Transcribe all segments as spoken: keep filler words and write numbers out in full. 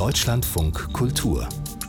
Deutschlandfunk Kultur.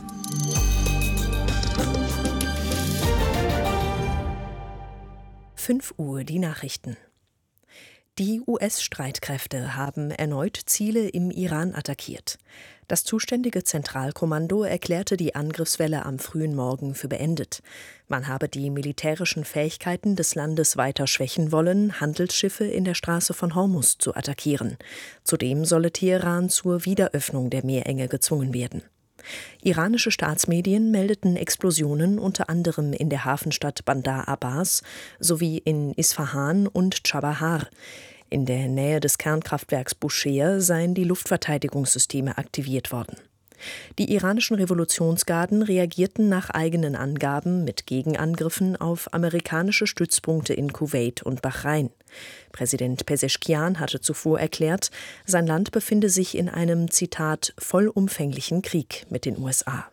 fünf Uhr die Nachrichten. Die U S-Streitkräfte haben erneut Ziele im Iran attackiert. Das zuständige Zentralkommando erklärte die Angriffswelle am frühen Morgen für beendet. Man habe die militärischen Fähigkeiten des Landes weiter schwächen wollen, Handelsschiffe in der Straße von Hormuz zu attackieren. Zudem solle Teheran zur Wiederöffnung der Meerenge gezwungen werden. Iranische Staatsmedien meldeten Explosionen unter anderem in der Hafenstadt Bandar Abbas sowie in Isfahan und Chabahar. In der Nähe des Kernkraftwerks Bushehr seien die Luftverteidigungssysteme aktiviert worden. Die iranischen Revolutionsgarden reagierten nach eigenen Angaben mit Gegenangriffen auf amerikanische Stützpunkte in Kuwait und Bahrain. Präsident Pezeschkian hatte zuvor erklärt, sein Land befinde sich in einem, Zitat, vollumfänglichen Krieg mit den U S A.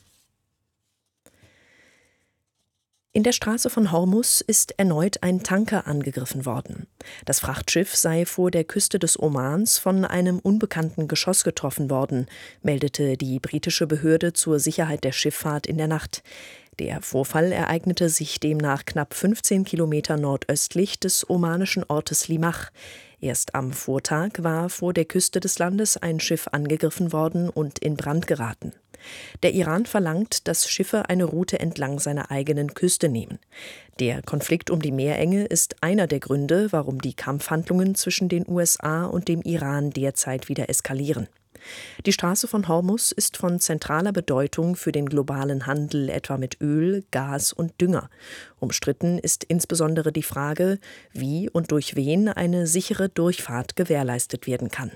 In der Straße von Hormuz ist erneut ein Tanker angegriffen worden. Das Frachtschiff sei vor der Küste des Omans von einem unbekannten Geschoss getroffen worden, meldete die britische Behörde zur Sicherheit der Schifffahrt in der Nacht. Der Vorfall ereignete sich demnach knapp fünfzehn Kilometer nordöstlich des omanischen Ortes Limach. Erst am Vortag war vor der Küste des Landes ein Schiff angegriffen worden und in Brand geraten. Der Iran verlangt, dass Schiffe eine Route entlang seiner eigenen Küste nehmen. Der Konflikt um die Meerenge ist einer der Gründe, warum die Kampfhandlungen zwischen den U S A und dem Iran derzeit wieder eskalieren. Die Straße von Hormuz ist von zentraler Bedeutung für den globalen Handel etwa mit Öl, Gas und Dünger. Umstritten ist insbesondere die Frage, wie und durch wen eine sichere Durchfahrt gewährleistet werden kann.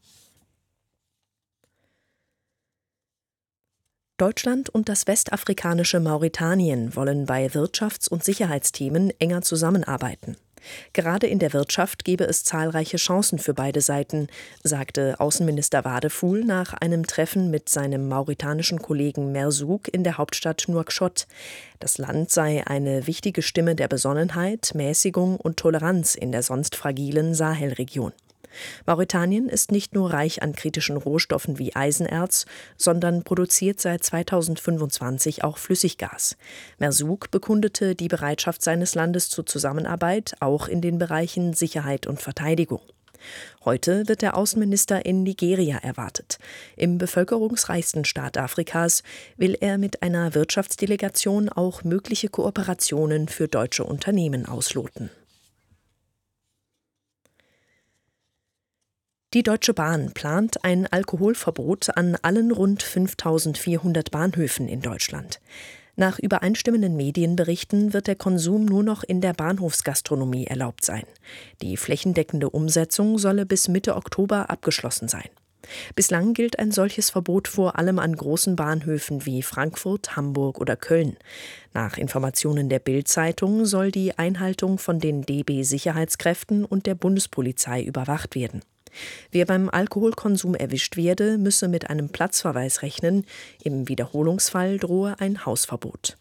Deutschland und das westafrikanische Mauretanien wollen bei Wirtschafts- und Sicherheitsthemen enger zusammenarbeiten. Gerade in der Wirtschaft gebe es zahlreiche Chancen für beide Seiten, sagte Außenminister Wadefuhl nach einem Treffen mit seinem mauretanischen Kollegen Merzouk in der Hauptstadt Nouakchott. Das Land sei eine wichtige Stimme der Besonnenheit, Mäßigung und Toleranz in der sonst fragilen Sahelregion. Mauretanien ist nicht nur reich an kritischen Rohstoffen wie Eisenerz, sondern produziert seit zweitausendfünfundzwanzig auch Flüssiggas. Merzouk bekundete die Bereitschaft seines Landes zur Zusammenarbeit, auch in den Bereichen Sicherheit und Verteidigung. Heute wird der Außenminister in Nigeria erwartet. Im bevölkerungsreichsten Staat Afrikas will er mit einer Wirtschaftsdelegation auch mögliche Kooperationen für deutsche Unternehmen ausloten. Die Deutsche Bahn plant ein Alkoholverbot an allen rund fünftausendvierhundert Bahnhöfen in Deutschland. Nach übereinstimmenden Medienberichten wird der Konsum nur noch in der Bahnhofsgastronomie erlaubt sein. Die flächendeckende Umsetzung solle bis Mitte Oktober abgeschlossen sein. Bislang gilt ein solches Verbot vor allem an großen Bahnhöfen wie Frankfurt, Hamburg oder Köln. Nach Informationen der Bild-Zeitung soll die Einhaltung von den D B-Sicherheitskräften und der Bundespolizei überwacht werden. Wer beim Alkoholkonsum erwischt werde, müsse mit einem Platzverweis rechnen. Im Wiederholungsfall drohe ein Hausverbot.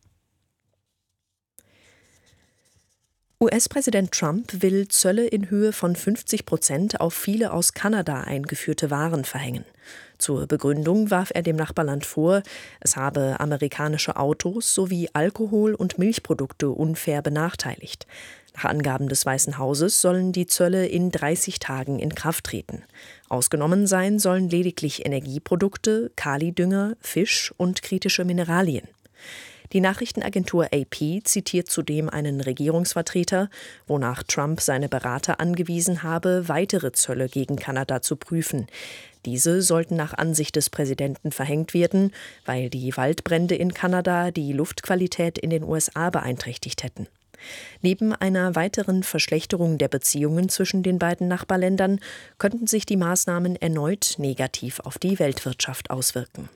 U S-Präsident Trump will Zölle in Höhe von fünfzig Prozent auf viele aus Kanada eingeführte Waren verhängen. Zur Begründung warf er dem Nachbarland vor, es habe amerikanische Autos sowie Alkohol- und Milchprodukte unfair benachteiligt. Nach Angaben des Weißen Hauses sollen die Zölle in dreißig Tagen in Kraft treten. Ausgenommen sein sollen lediglich Energieprodukte, Kalidünger, Fisch und kritische Mineralien. Die Nachrichtenagentur A P zitiert zudem einen Regierungsvertreter, wonach Trump seine Berater angewiesen habe, weitere Zölle gegen Kanada zu prüfen. Diese sollten nach Ansicht des Präsidenten verhängt werden, weil die Waldbrände in Kanada die Luftqualität in den U S A beeinträchtigt hätten. Neben einer weiteren Verschlechterung der Beziehungen zwischen den beiden Nachbarländern könnten sich die Maßnahmen erneut negativ auf die Weltwirtschaft auswirken.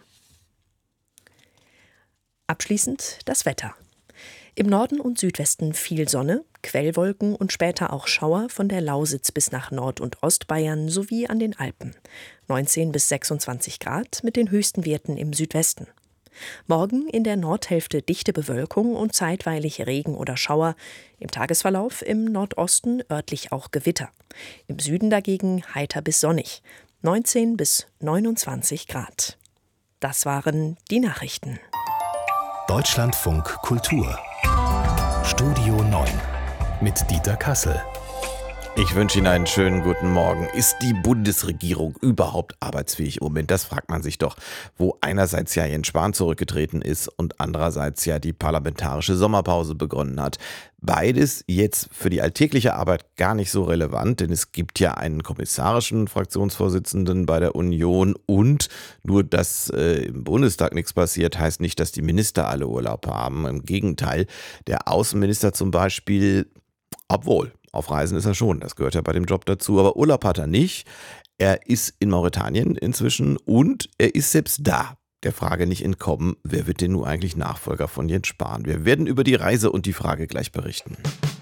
Abschließend das Wetter. Im Norden und Südwesten viel Sonne, Quellwolken und später auch Schauer von der Lausitz bis nach Nord- und Ostbayern sowie an den Alpen. neunzehn bis sechsundzwanzig Grad mit den höchsten Werten im Südwesten. Morgen in der Nordhälfte dichte Bewölkung und zeitweilig Regen oder Schauer. Im Tagesverlauf im Nordosten örtlich auch Gewitter. Im Süden dagegen heiter bis sonnig. neunzehn bis neunundzwanzig Grad. Das waren die Nachrichten. Deutschlandfunk Kultur. Studio neun mit Dieter Kassel. Ich wünsche Ihnen einen schönen guten Morgen. Ist die Bundesregierung überhaupt arbeitsfähig im Moment? Das fragt man sich doch, wo einerseits ja Jens Spahn zurückgetreten ist und andererseits ja die parlamentarische Sommerpause begonnen hat. Beides jetzt für die alltägliche Arbeit gar nicht so relevant, denn es gibt ja einen kommissarischen Fraktionsvorsitzenden bei der Union und nur, dass äh, im Bundestag nichts passiert, heißt nicht, dass die Minister alle Urlaub haben. Im Gegenteil, der Außenminister zum Beispiel, obwohl, auf Reisen ist er schon, das gehört ja bei dem Job dazu, aber Urlaub hat er nicht. Er ist in Mauretanien inzwischen und er ist selbst da. Der Frage nicht entkommen, wer wird denn nun eigentlich Nachfolger von Jens Spahn? Wir werden über die Reise und die Frage gleich berichten.